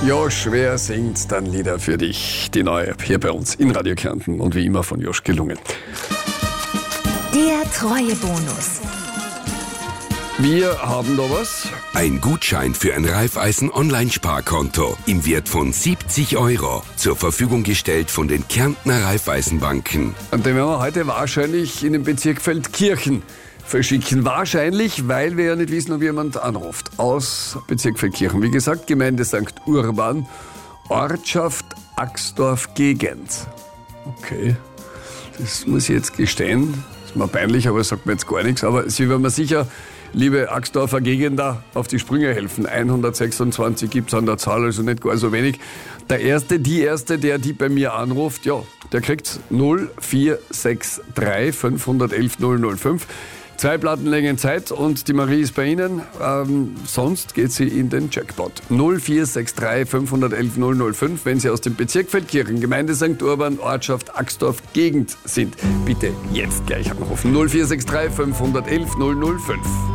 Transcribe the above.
Josch, wer singt dann Lieder für dich? Die neue hier bei uns in Radio Kärnten und wie immer von Josch gelungen. Der Treuebonus. Wir haben da was. Ein Gutschein für ein Raiffeisen-Online-Sparkonto im Wert von 70 €. Zur Verfügung gestellt von den Kärntner Raiffeisenbanken. Und den werden wir heute wahrscheinlich in den Bezirk Feldkirchen verschicken. Wahrscheinlich, weil wir ja nicht wissen, ob jemand anruft. Aus Bezirk Feldkirchen. Wie gesagt, Gemeinde St. Urban, Ortschaft Axdorf-Gegend. Okay, das muss ich jetzt gestehen. Ist mir peinlich, aber sagt mir jetzt gar nichts. Aber Sie werden mir sicher, liebe Axdorfer Gegender, auf die Sprünge helfen. 126 gibt es an der Zahl, also nicht gar so wenig. Der Erste, der die bei mir anruft, ja, der kriegt 0463 511 005. 2 Plattenlängen Zeit und die Marie ist bei Ihnen. Sonst geht sie in den Jackpot. 0463 511 005, wenn Sie aus dem Bezirk Feldkirchen, Gemeinde St. Urban, Ortschaft Axdorf, Gegend sind. Bitte jetzt gleich anrufen. 0463 511 005.